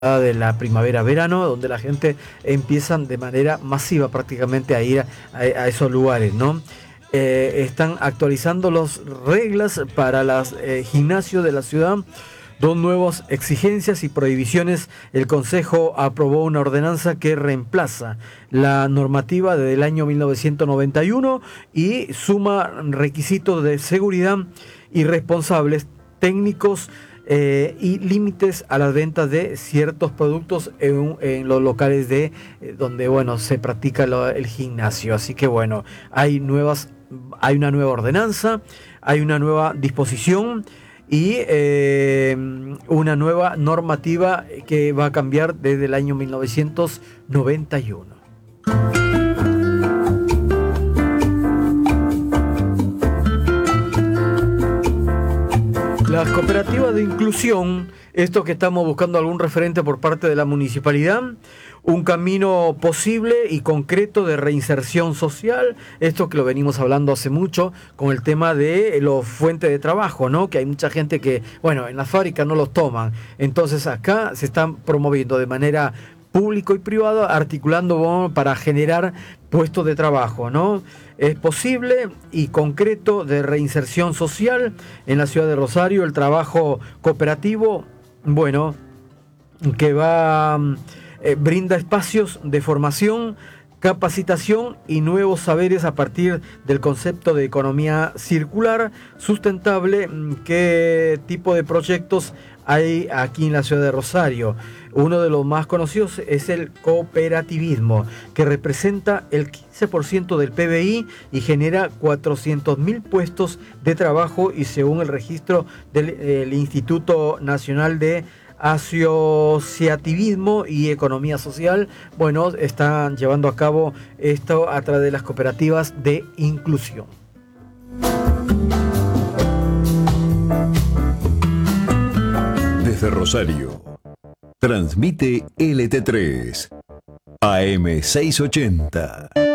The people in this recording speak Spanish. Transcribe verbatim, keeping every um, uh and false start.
de la primavera-verano, donde la gente empieza de manera masiva prácticamente a ir a, a esos lugares, ¿no? Eh, están actualizando las reglas para los eh, gimnasios de la ciudad. Dos nuevas exigencias y prohibiciones. El Consejo aprobó una ordenanza que reemplaza la normativa del año mil novecientos noventa y uno y suma requisitos de seguridad y responsables técnicos Eh, y límites a las ventas de ciertos productos en, en los locales de eh, donde bueno se practica lo, el gimnasio. Así que bueno, hay nuevas, hay una nueva ordenanza, hay una nueva disposición y eh, una nueva normativa que va a cambiar desde el año mil novecientos noventa y uno. Las cooperativas de inclusión, esto que estamos buscando algún referente por parte de la municipalidad, un camino posible y concreto de reinserción social, esto que lo venimos hablando hace mucho con el tema de los fuentes de trabajo, ¿no? Que hay mucha gente que, bueno, en las fábricas no los toman, entonces acá se están promoviendo de manera público y privado, articulando bueno, para generar puestos de trabajo, ¿no? Es posible y concreto de reinserción social en la ciudad de Rosario, el trabajo cooperativo, bueno, que va, eh, brinda espacios de formación, capacitación y nuevos saberes a partir del concepto de economía circular, sustentable. ¿Qué tipo de proyectos hay aquí en la ciudad de Rosario? Uno de los más conocidos es el cooperativismo, que representa el quince por ciento del P B I y genera cuatrocientos mil puestos de trabajo, y según el registro del, del Instituto Nacional de Asociativismo y Economía Social, bueno, están llevando a cabo esto a través de las cooperativas de inclusión. Desde Rosario, transmite L T tres, A M seiscientos ochenta.